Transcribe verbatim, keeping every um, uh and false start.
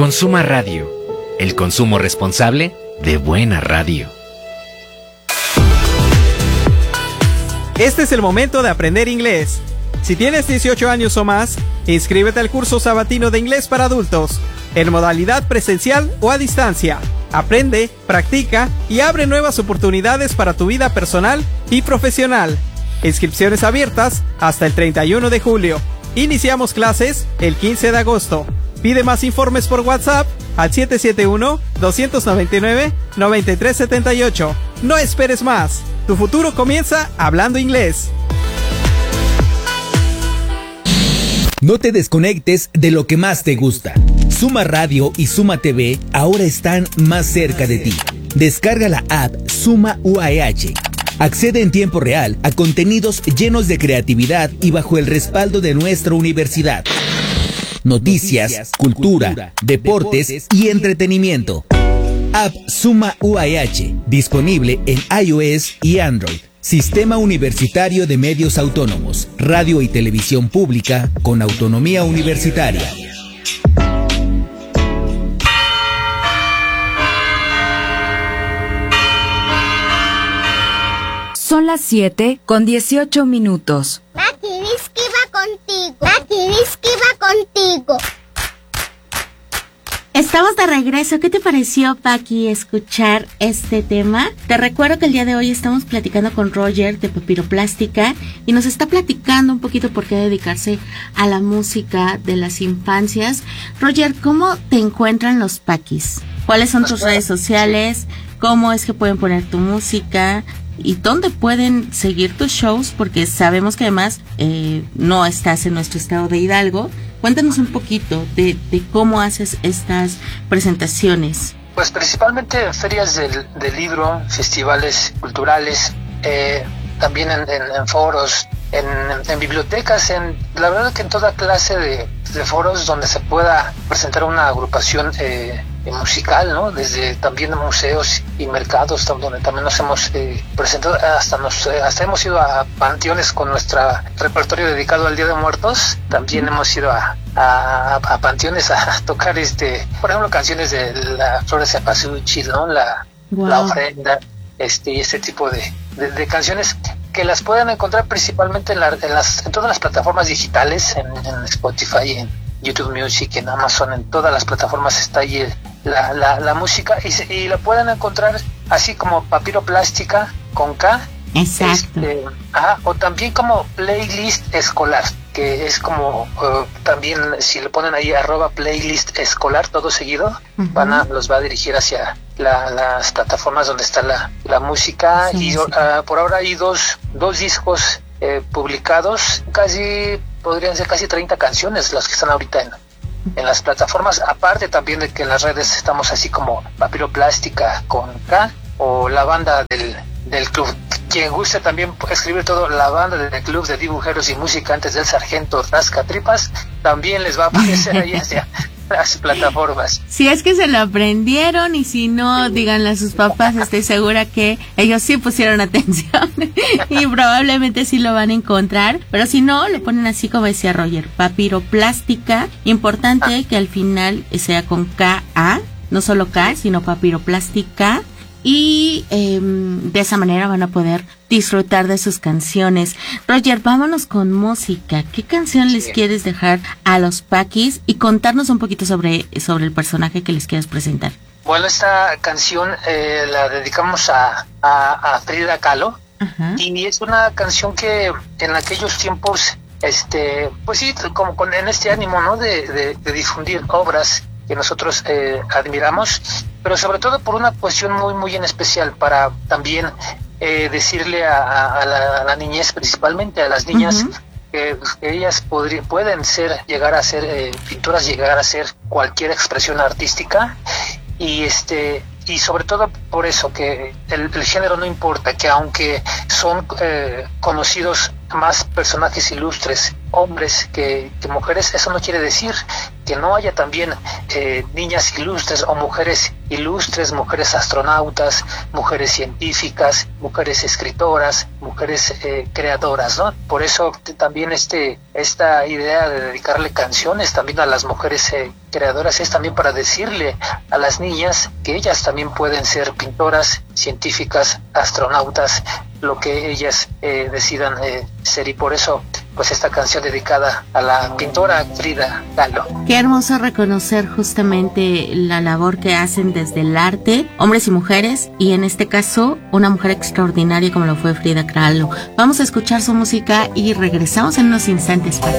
Consuma Radio, el consumo responsable de buena radio. Este es el momento de aprender inglés. Si tienes dieciocho años o más, inscríbete al curso sabatino de inglés para adultos, en modalidad presencial o a distancia. Aprende, practica y abre nuevas oportunidades para tu vida personal y profesional. Inscripciones abiertas hasta el treinta y uno de julio. Iniciamos clases el quince de agosto. Pide más informes por WhatsApp al siete siete uno, dos nueve nueve, nueve tres siete ocho. No esperes más. Tu futuro comienza hablando inglés. No te desconectes de lo que más te gusta. Suma Radio y Suma T V ahora están más cerca de ti. Descarga la app Suma U A E H. Accede en tiempo real a contenidos llenos de creatividad y bajo el respaldo de nuestra universidad. Noticias, cultura, deportes y entretenimiento. App Suma U A E H, disponible en iOS y Android. Sistema Universitario de Medios Autónomos, radio y televisión pública con autonomía universitaria. Son las siete con dieciocho minutos. Paqui, dice que va contigo. Paqui, dice que va contigo. Estamos de regreso. ¿Qué te pareció, Paqui, escuchar este tema? Te recuerdo que el día de hoy estamos platicando con Roger de Papiroplástica y nos está platicando un poquito por qué dedicarse a la música de las infancias. Roger, ¿cómo te encuentran los Paquis? ¿Cuáles son tus redes sociales? ¿Cómo es que pueden poner tu música? ¿Y dónde pueden seguir tus shows? Porque sabemos que además eh, no estás en nuestro estado de Hidalgo. Cuéntanos un poquito de, de cómo haces estas presentaciones. Pues principalmente en ferias del, del libro, festivales culturales, eh, también en, en, en foros, en, en bibliotecas, en la verdad que en toda clase de, de foros donde se pueda presentar una agrupación eh, musical, ¿no? Desde también museos y mercados donde también nos hemos eh, presentado, hasta nos hasta hemos ido a panteones con nuestro repertorio dedicado al Día de Muertos. También hemos ido a, a, a panteones a tocar este, por ejemplo, canciones de la Flores de Cempasúchil, ¿no? La, wow. La ofrenda, este y este tipo de, de, de canciones que las pueden encontrar principalmente en, la, en las en todas las plataformas digitales, en, en Spotify, en YouTube Music, en Amazon, en todas las plataformas está ahí el, la, la, la música y, y la pueden encontrar así como Papiroplástica con K. Exacto. Este, ajá, o también como playlist escolar, que es como uh, también si le ponen ahí arroba playlist escolar todo seguido, uh-huh. van a, los va a dirigir hacia la, las plataformas donde está la, la música. Sí, y sí. Uh, por ahora hay dos, dos discos eh, publicados, casi podrían ser casi treinta canciones las que están ahorita en, en las plataformas, aparte también de que en las redes estamos así como Papiroplástica con K o la banda del, del club. Quien guste también escribir todo, la banda del club de dibujeros y musicantes del Sargento Rascatripas, también les va a aparecer ahí hacia las plataformas. Si es que se lo aprendieron y si no, díganle a sus papás, estoy segura que ellos sí pusieron atención y probablemente sí lo van a encontrar, pero si no, lo ponen así como decía Roger, Papiroplástica, importante ah. que al final sea con K A, no solo K, sino Papiroplástica. Y eh, de esa manera van a poder disfrutar de sus canciones. Roger, vámonos con música. ¿Qué canción les sí. quieres dejar a los Paquis? Y contarnos un poquito sobre, sobre el personaje que les quieres presentar. Bueno, esta canción eh, la dedicamos a, a, a Frida Kahlo. Uh-huh. Y es una canción que en aquellos tiempos, este, pues sí, como con, en este ánimo, ¿no? De, de, de difundir obras que nosotros eh, admiramos, pero sobre todo por una cuestión muy muy en especial para también eh, decirle a, a, a, la, a la niñez, principalmente a las niñas, uh-huh. que, que ellas podri, pueden ser, llegar a ser eh, pinturas, llegar a ser cualquier expresión artística y este y sobre todo por eso que el, el género no importa, que aunque son eh, conocidos más personajes ilustres, hombres que, que mujeres, eso no quiere decir que no haya también eh, niñas ilustres o mujeres ilustres, mujeres astronautas, mujeres científicas, mujeres escritoras, mujeres eh, creadoras, ¿no? Por eso también este esta idea de dedicarle canciones también a las mujeres eh, creadoras es también para decirle a las niñas que ellas también pueden ser pintoras, científicas, astronautas, lo que ellas eh, decidan eh, ser, y por eso pues esta canción dedicada a la pintora Frida Kahlo. Qué hermoso reconocer justamente la labor que hacen desde el arte, hombres y mujeres, y en este caso una mujer extraordinaria como lo fue Frida Kahlo. Vamos a escuchar su música y regresamos en unos instantes, Paqui.